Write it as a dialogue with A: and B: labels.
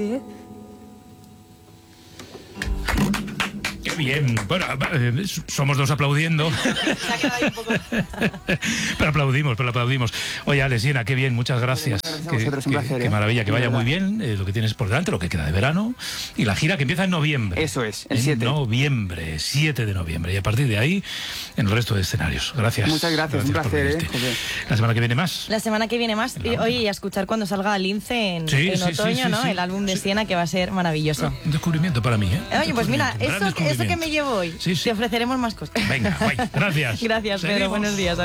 A: Qué bien. Bueno, somos dos aplaudiendo.
B: Se ha quedado ahí un poco.
A: Pero aplaudimos. Oye, Ale, Siena, qué bien, muchas gracias.
C: Muchas gracias a vosotros, un placer.
A: Qué maravilla, que
C: De
A: vaya
C: verdad.
A: muy bien lo que tienes por delante, lo que queda de verano. Y la gira que empieza en noviembre.
C: Eso es, el 7.
A: Noviembre, 7 de noviembre. Y a partir de ahí, en el resto de escenarios. Gracias.
C: Muchas gracias, un
A: por
C: placer,
A: venirte.
C: Joder.
A: La semana que viene más.
B: La semana que viene más. Y, oye, y a escuchar cuando salga Lince en otoño, ¿no?
A: Sí.
B: El álbum de Siena, que va a ser maravilloso.
A: Un descubrimiento para mí, ¿eh?
B: Oye, pues mira, eso que me llevo hoy,
A: Sí.
B: te ofreceremos más cosas.
A: Venga, guay. Gracias.
B: Gracias, Pedro.
A: Seguimos.
B: Buenos días.